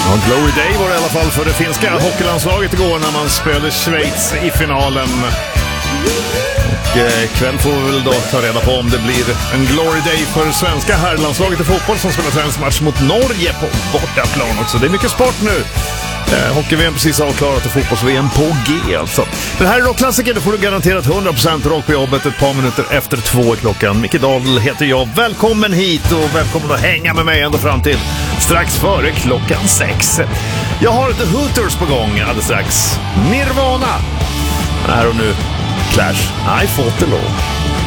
Ja, Glory Day var det i alla fall för det finska hockeylandslaget igår när man spelade Schweiz i finalen. Och ikväll får vi väl då ta reda på om det blir en Glory Day för svenska herrlandslaget i fotboll som spelar träningsmatch mot Norge på bortaplan också. Det är mycket sport nu. Hockey-VM precis avklarat och fotbolls-VM på G alltså. Den här är rockklassiker, då får du garanterat 100% rock på jobbet ett par minuter efter 2 klockan. Micke Dahl heter jag. Välkommen hit och välkommen att hänga med mig ända fram till strax före klockan 6. Jag har The Hooters på gång alldeles strax. Nirvana. Här och nu Clash, I Fought the Law.